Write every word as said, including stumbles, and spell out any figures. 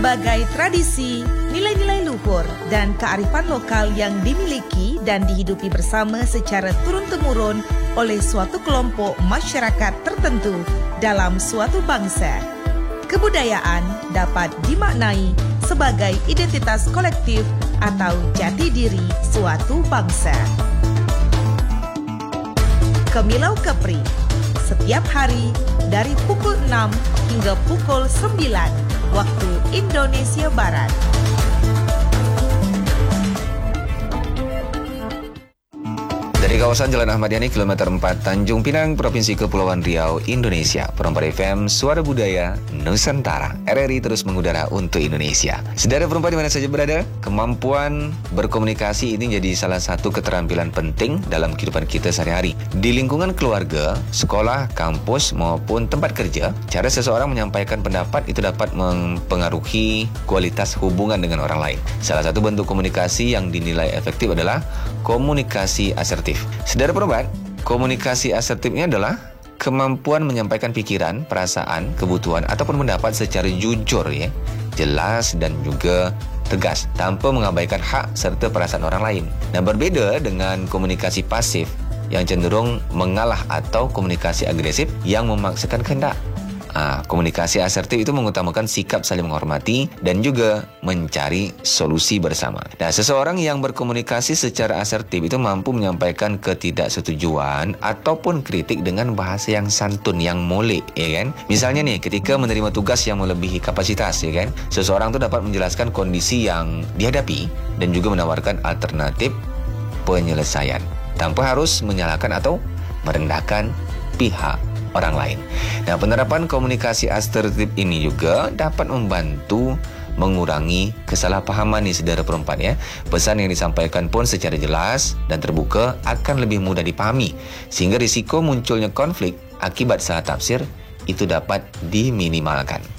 Sebagai tradisi, nilai-nilai luhur dan kearifan lokal yang dimiliki dan dihidupi bersama secara turun-temurun oleh suatu kelompok masyarakat tertentu dalam suatu bangsa. Kebudayaan dapat dimaknai sebagai identitas kolektif atau jati diri suatu bangsa. Kemilau Kepri, setiap hari dari pukul enam hingga pukul sembilan waktu Indonesia Barat. Dari kawasan Jalan Ahmad Yani, kilometer empat, Tanjung Pinang, Provinsi Kepulauan Riau, Indonesia. Perempat F M, Suara Budaya, Nusantara. R R I terus mengudara untuk Indonesia. Saudara perempat di mana saja berada, kemampuan berkomunikasi ini jadi salah satu keterampilan penting dalam kehidupan kita sehari-hari. Di lingkungan keluarga, sekolah, kampus, maupun tempat kerja, cara seseorang menyampaikan pendapat itu dapat mempengaruhi kualitas hubungan dengan orang lain. Salah satu bentuk komunikasi yang dinilai efektif adalah komunikasi asertif. Saudara perempat, komunikasi asertifnya adalah kemampuan menyampaikan pikiran, perasaan, kebutuhan ataupun pendapat secara jujur, ya, jelas dan juga tegas tanpa mengabaikan hak serta perasaan orang lain. Nah, berbeda dengan komunikasi pasif yang cenderung mengalah atau komunikasi agresif yang memaksakan kehendak. Ah, komunikasi asertif itu mengutamakan sikap saling menghormati dan juga mencari solusi bersama. Nah, seseorang yang berkomunikasi secara asertif itu mampu menyampaikan ketidaksetujuan ataupun kritik dengan bahasa yang santun, yang molek, ya kan? Misalnya nih, ketika menerima tugas yang melebihi kapasitas, ya kan? Seseorang itu dapat menjelaskan kondisi yang dihadapi dan juga menawarkan alternatif penyelesaian tanpa harus menyalahkan atau merendahkan pihak orang lain. Nah, penerapan komunikasi asertif ini juga dapat membantu mengurangi kesalahpahaman nih saudara perempat, ya. Pesan yang disampaikan pun secara jelas dan terbuka akan lebih mudah dipahami, sehingga risiko munculnya konflik akibat salah tafsir itu dapat diminimalkan.